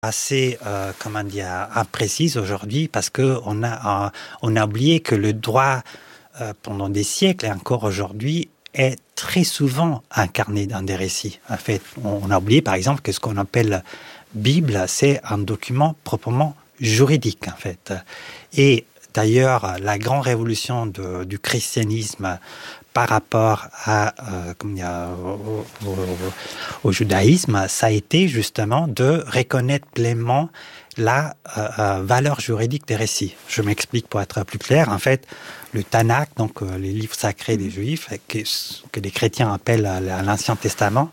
assez, imprécise aujourd'hui parce qu'on a oublié que le droit, pendant des siècles et encore aujourd'hui, est très souvent incarné dans des récits. En fait, on a oublié, par exemple, que ce qu'on appelle Bible, c'est un document proprement juridique, en fait. Et d'ailleurs, la grande révolution du christianisme par rapport au judaïsme, ça a été justement de reconnaître pleinement la valeur juridique des récits. Je m'explique pour être plus clair. En fait, le Tanakh, donc les livres sacrés des Juifs, que les chrétiens appellent l'Ancien Testament,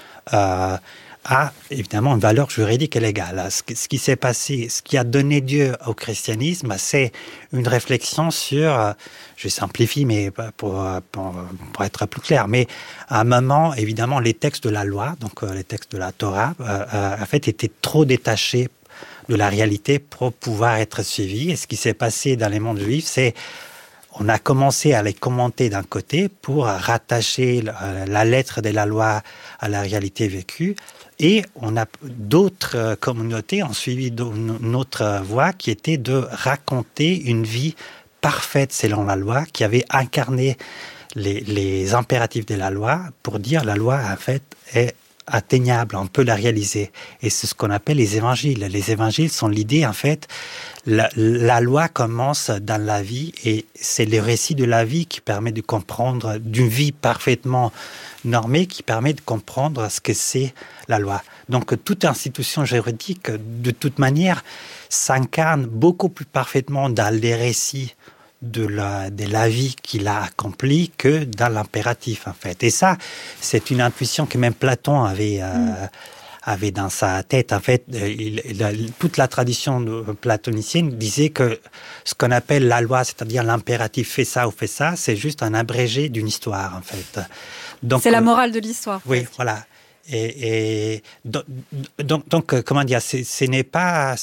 a évidemment une valeur juridique et légale. Ce qui s'est passé, ce qui a donné lieu au christianisme, c'est une réflexion sur, je simplifie, mais pour être plus clair, mais à un moment, évidemment, les textes de la loi, donc les textes de la Torah, en fait, étaient trop détachés de la réalité pour pouvoir être suivis. Et ce qui s'est passé dans les mondes juifs, c'est on a commencé à les commenter d'un côté pour rattacher la lettre de la loi à la réalité vécue. Et on a d'autres communautés ont suivi une autre voie qui était de raconter une vie parfaite selon la loi, qui avait incarné les impératifs de la loi pour dire la loi en fait est atteignable, on peut la réaliser. Et c'est ce qu'on appelle les évangiles. Les évangiles sont l'idée, en fait, la loi commence dans la vie et c'est le récit de la vie qui permet de comprendre, d'une vie parfaitement normée, qui permet de comprendre ce que c'est la loi. Donc, toute institution juridique, de toute manière, s'incarne beaucoup plus parfaitement dans les récits de la vie qu'il a accomplie que dans l'impératif, en fait. Et ça, c'est une intuition que même Platon avait dans sa tête. En fait, toute la tradition platonicienne disait que ce qu'on appelle la loi, c'est-à-dire l'impératif « fais ça » ou « fais ça », c'est juste un abrégé d'une histoire, en fait. Donc, c'est la morale de l'histoire. Oui, presque. Voilà. Et donc, comment dire, ce n'est pas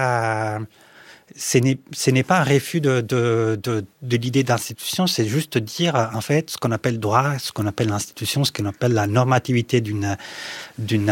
un refus de l'idée d'institution, c'est juste dire, en fait, ce qu'on appelle droit, ce qu'on appelle l'institution, ce qu'on appelle la normativité d'une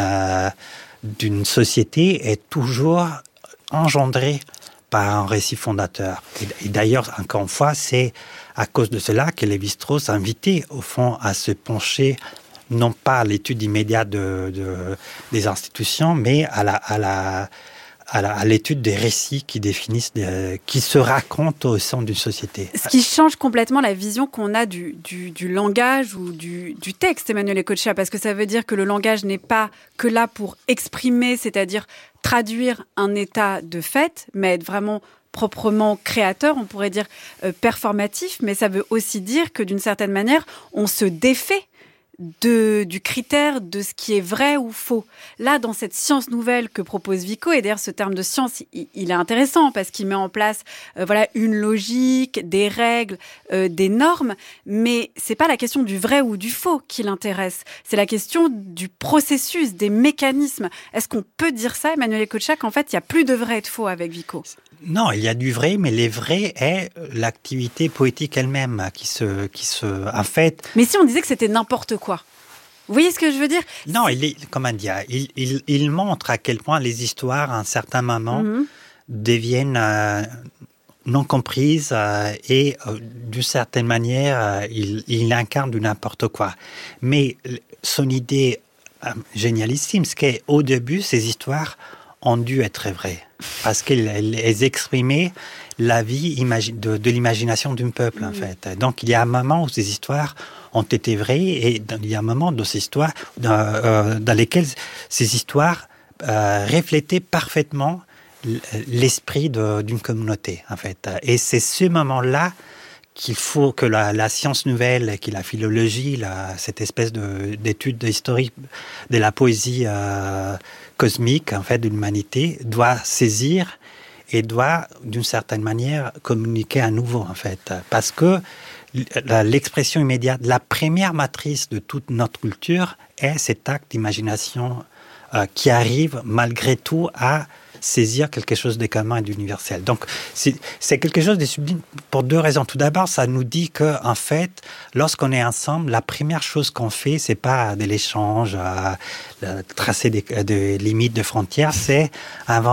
société est toujours engendrée par un récit fondateur. Et d'ailleurs, encore une fois, c'est à cause de cela que Lévi-Strauss a invité, au fond, à se pencher non pas à l'étude immédiate des institutions, mais à l'étude des récits qui définissent, qui se racontent au sein d'une société. Ce qui change complètement la vision qu'on a du langage ou du texte, Emmanuel Ecochea, parce que ça veut dire que le langage n'est pas que là pour exprimer, c'est-à-dire traduire un état de fait, mais être vraiment proprement créateur, on pourrait dire performatif, mais ça veut aussi dire que d'une certaine manière, on se défait du critère de ce qui est vrai ou faux. Là, dans cette science nouvelle que propose Vico, et d'ailleurs ce terme de science, il est intéressant parce qu'il met en place une logique, des règles, des normes, mais c'est pas la question du vrai ou du faux qui l'intéresse, c'est la question du processus, des mécanismes. Est-ce qu'on peut dire ça, Emmanuel Ecochea, qu'en fait, il n'y a plus de vrai et de faux avec Vico ? Non, il y a du vrai, mais les vrais est l'activité poétique elle-même qui se, en fait. Mais si on disait que c'était n'importe quoi, vous voyez ce que je veux dire ? Non, il montre à quel point les histoires, à un certain moment, deviennent non comprises et d'une certaine manière, il incarne du n'importe quoi. Mais son idée génialissime, c'est qu'au début, ces histoires ont dû être vraies. Parce qu'elles exprimaient la vie de l'imagination d'un peuple, en fait. Donc, il y a un moment où ces histoires ont été vraies et il y a un moment dans ces histoires dans lesquelles ces histoires reflétaient parfaitement l'esprit d'une communauté, en fait. Et c'est ce moment-là qu'il faut que la science nouvelle, que la philologie, cette espèce d'étude historique de la poésie cosmique, en fait, de l'humanité, doit saisir et doit, d'une certaine manière, communiquer à nouveau, en fait. Parce que l'expression immédiate, la première matrice de toute notre culture est cet acte d'imagination qui arrive malgré tout à saisir quelque chose de commun et d'universel. Donc, c'est quelque chose de sublime pour deux raisons. Tout d'abord, ça nous dit que, en fait, lorsqu'on est ensemble, la première chose qu'on fait, c'est pas de l'échange, tracer des limites, de frontières, c'est inventer